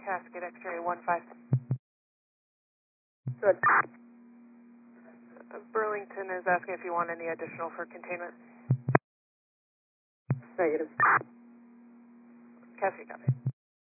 Cascade X-ray 15. Good. Burlington is asking if you want any additional for containment. Negative. Cascade copy.